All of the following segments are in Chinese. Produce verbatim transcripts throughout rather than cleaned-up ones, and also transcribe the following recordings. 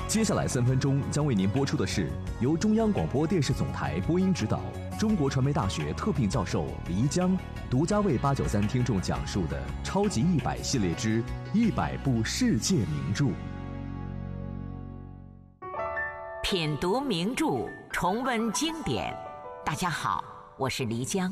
接下来三分钟将为您播出的是由中央广播电视总台播音指导，中国传媒大学特聘教授黎江独家为八九三听众讲述的超级一百系列之一百部世界名著。 品读名著，重温经典。大家好，我是黎江。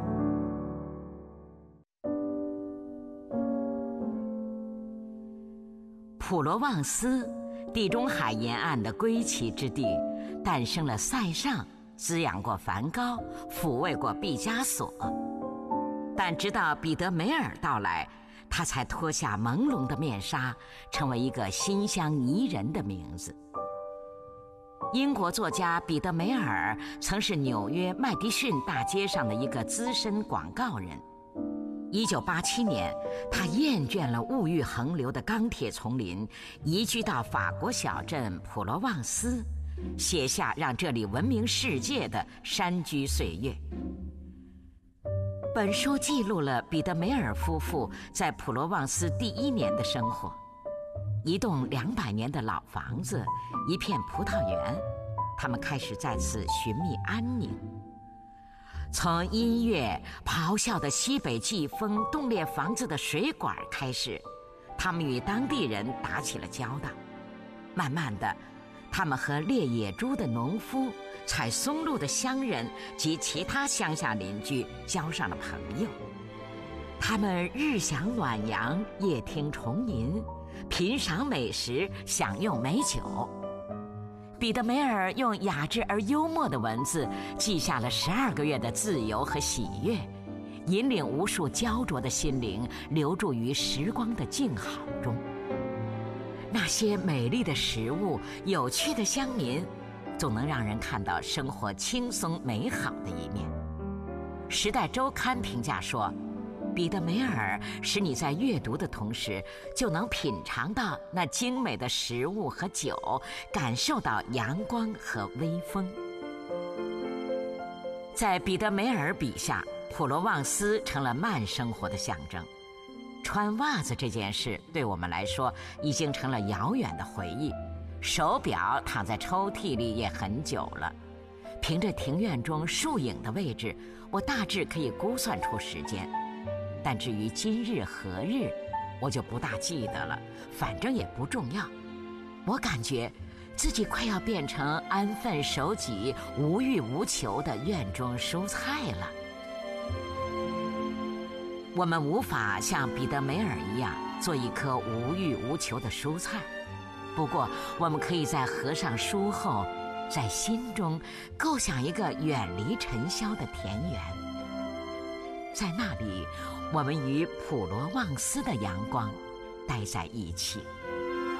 普罗旺斯，地中海沿岸的归期之地，诞生了塞尚，滋养过梵高，抚慰过毕加索。但直到彼得梅尔到来，他才脱下朦胧的面纱，成为一个馨香宜人的名字。英国作家彼得梅尔曾是纽约麦迪逊大街上的一个资深广告人。一九八七年，他厌倦了物欲横流的钢铁丛林，移居到法国小镇普罗旺斯，写下让这里闻名世界的山居岁月。本书记录了彼得梅尔夫妇在普罗旺斯第一年的生活。一栋两百年的老房子，一片葡萄园，他们开始在此寻觅安宁。从音乐咆哮的西北季风冻裂房子的水管开始，他们与当地人打起了交道。慢慢的，他们和猎野猪的农夫、采松露的乡人及其他乡下邻居交上了朋友。他们日享暖阳，夜听虫吟，品赏美食，享用美酒。彼得梅尔用雅致而幽默的文字记下了十二个月的自由和喜悦，引领无数焦灼的心灵留住于时光的静好中。那些美丽的食物，有趣的乡民，总能让人看到生活轻松美好的一面。《时代周刊》评价说，彼得梅尔使你在阅读的同时，就能品尝到那精美的食物和酒，感受到阳光和微风。在彼得梅尔笔下，普罗旺斯成了慢生活的象征。穿袜子这件事对我们来说已经成了遥远的回忆，手表躺在抽屉里也很久了。凭着庭院中树影的位置，我大致可以估算出时间。但至于今日何日，我就不大记得了，反正也不重要。我感觉自己快要变成安分守己、无欲无求的院中蔬菜了。我们无法像彼得梅尔一样做一棵无欲无求的蔬菜，不过我们可以在合上书后，在心中构想一个远离尘嚣的田园。在那里，我们与普罗旺斯的阳光待在一起。